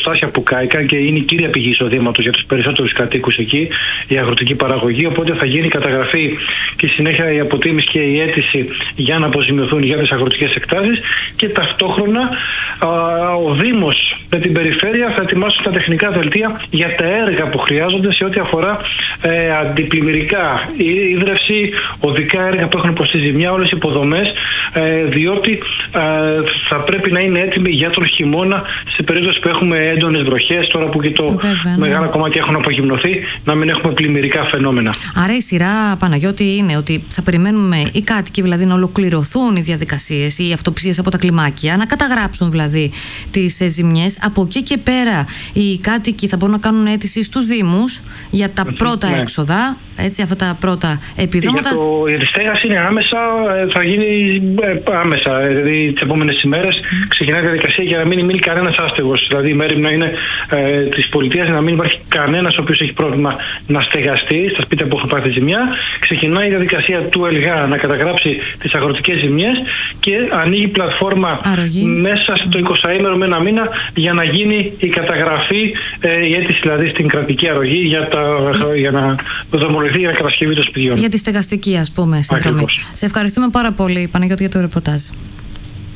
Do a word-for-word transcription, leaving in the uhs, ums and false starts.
εργοστάσια που κάηκαν και είναι η κύρια πηγή εισοδήματος για τους περισσότερους κατοίκους εκεί, η αγροτική παραγωγή. Οπότε θα γίνει η καταγραφή και συνέχεια η αποτίμηση και η αίτηση για να αποζημιωθούν για τις αγροτικές εκτάσεις, και ταυτόχρονα α, ο Δήμος με την περιφέρεια θα ετοιμάσουν τα τεχνικά δελτία για τα έργα που χρειάζονται σε ό,τι αφορά ε, αντιπλημμυρικά, η ίδρυυση, οδικά έργα που έχουν υποστεί ζημιά, όλες οι υποδομές, ε, διότι ε, θα πρέπει να είναι έτοιμοι για τον χειμώνα σε περίπτωση που έχουμε έντονες βροχές, τώρα που και το Βέβαια, μεγάλα ναι. κομμάτια έχουν απογυμνωθεί, να μην έχουμε πλημμυρικά φαινόμενα. Άρα η σειρά, Παναγιώτη, είναι ότι θα περιμένουμε οι κάτοικοι δηλαδή να ολοκληρωθούν οι διαδικασίες, οι αυτοψίες από τα κλιμάκια, να καταγράψουν δηλαδή τις ζημιές. Από εκεί και πέρα οι κάτοικοι θα μπορούν να κάνουν αίτηση στους Δήμους για τα πρώτα ναι. έξοδα, έτσι, αυτά τα πρώτα επιδόματα. Για, το, για τη στέγαση είναι άμεσα, θα γίνει άμεσα. Δηλαδή τις επόμενες ημέρες mm. ξεκινάει η διαδικασία για να μην μείνει κανένας άστεγος. Δηλαδή η μέρη να είναι ε, της πολιτείας, να μην υπάρχει κανένας ο οποίος έχει πρόβλημα να στεγαστεί στα σπίτια που έχουν πάθει ζημιά. Ξεκινάει η διαδικασία του ΕΛΓΑ να καταγράψει τις αγροτικές ζημιές και ανοίγει πλατφόρμα Αρρωγή. μέσα στο εικοσαήμερο με ένα μήνα για να γίνει η καταγραφή, ε, η αίτηση δηλαδή στην κρατική αρρωγή για, τα, για... για να δομολογηθεί για κατασκευή των σπιτιών. Για τη στεγαστική, ας πούμε, συνδρομή. Σε ευχαριστούμε πάρα πολύ, Παναγιώτη, για το ρεπορτάζ.